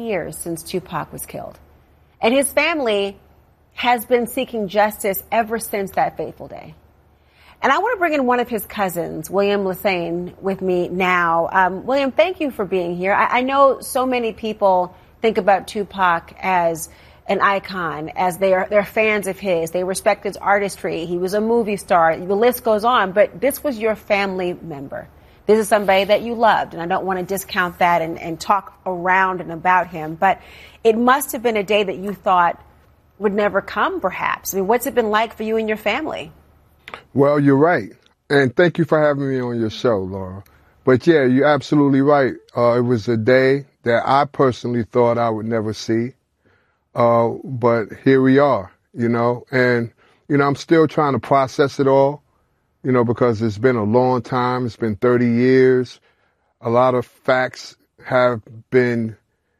years since Tupac was killed. And his family has been seeking justice ever since that fateful day. And I want to bring in one of his cousins, William Lethane, with me now. William, thank you for being here. I know so many people think about Tupac as an icon, as they're fans of his. They respect his artistry. He was a movie star. The list goes on. But this was your family member. This is somebody that you loved, and I don't want to discount that and talk around and about him. But it must have been a day that you thought would never come, perhaps. I mean, what's it been like for you and your family? Well, you're right. And thank you for having me on your show, Laura. But yeah, you're absolutely right. It was a day that I personally thought I would never see. But here we are, and, I'm still trying to process it all, because it's been a long time. It's been 30 years. A lot of facts have been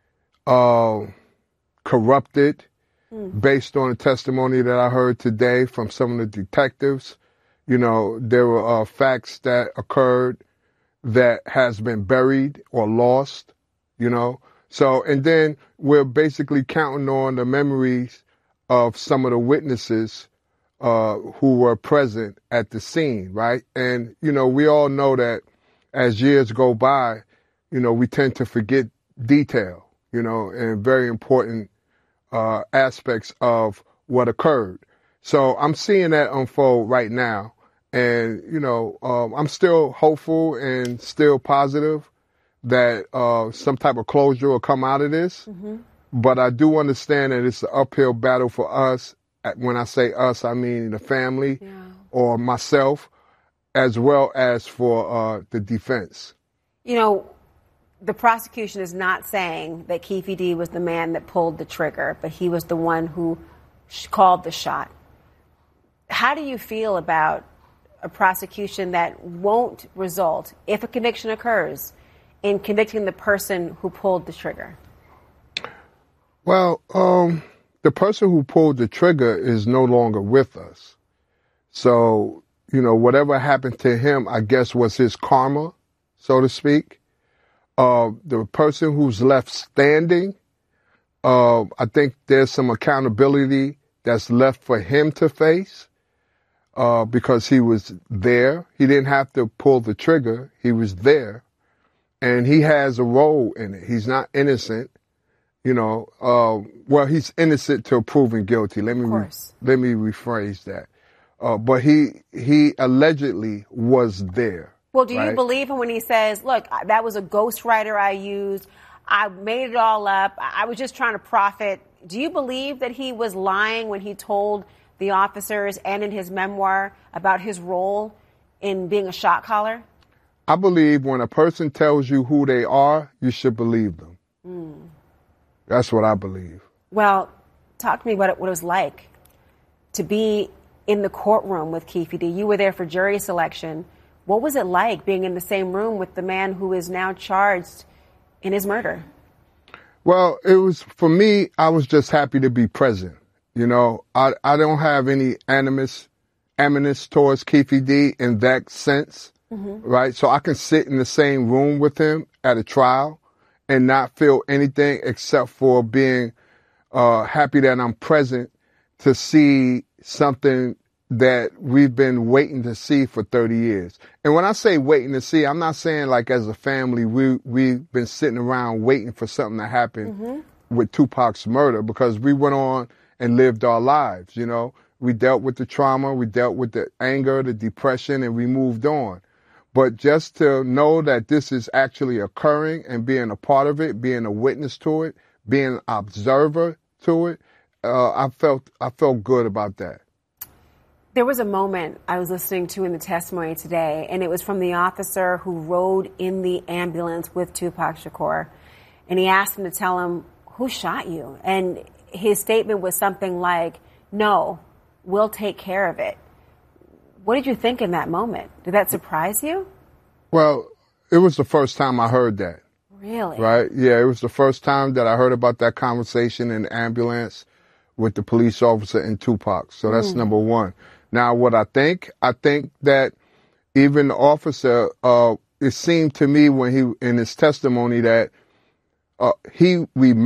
corrupted based on the testimony that I heard today from some of the detectives. There were facts that occurred that has been buried or lost, So, and then we're basically counting on the memories of some of the witnesses who were present at the scene, right? And, we all know that as years go by, we tend to forget detail, and very important aspects of what occurred. So I'm seeing that unfold right now. And, I'm still hopeful and still positive that some type of closure will come out of this. Mm-hmm. But I do understand that it's an uphill battle for us. When I say us, I mean the family or myself, as well as for the defense. The prosecution is not saying that Keffe D was the man that pulled the trigger, but he was the one who called the shot. How do you feel about a prosecution that won't result, if a conviction occurs, in convicting the person who pulled the trigger? Well, the person who pulled the trigger is no longer with us. So, whatever happened to him, I guess, was his karma, so to speak. The person who's left standing, I think there's some accountability that's left for him to face because he was there. He didn't have to pull the trigger. He was there. And he has a role in it. He's not innocent, well, he's innocent till proven guilty. Let me rephrase that. But he allegedly was there. Well, do you believe him when he says, look, that was a ghostwriter I used. I made it all up. I was just trying to profit. Do you believe that he was lying when he told the officers and in his memoir about his role in being a shot caller? I believe when a person tells you who they are, you should believe them. That's what I believe. Well, talk to me about what it was like to be in the courtroom with Keffe D. You were there for jury selection. What was it like being in the same room with the man who is now charged in his murder? Well, it was, for me, I was just happy to be present. I don't have any animus towards Keffe D in that sense. Mm-hmm. Right. So I can sit in the same room with him at a trial and not feel anything except for being happy that I'm present to see something that we've been waiting to see for 30 years. And when I say waiting to see, I'm not saying like as a family, we've been sitting around waiting for something to happen with Tupac's murder, because we went on and lived our lives. We dealt with the trauma, we dealt with the anger, the depression, and we moved on. But just to know that this is actually occurring and being a part of it, being a witness to it, being an observer to it, I felt good about that. There was a moment I was listening to in the testimony today, and it was from the officer who rode in the ambulance with Tupac Shakur. And he asked him to tell him, who shot you? And his statement was something like, no, we'll take care of it. What did you think in that moment? Did that surprise you? Well, it was the first time I heard that. Really? Right? Yeah, it was the first time that I heard about that conversation in the ambulance with the police officer and Tupac. So that's number one. Now, what I think that even the officer, it seemed to me when in his testimony that he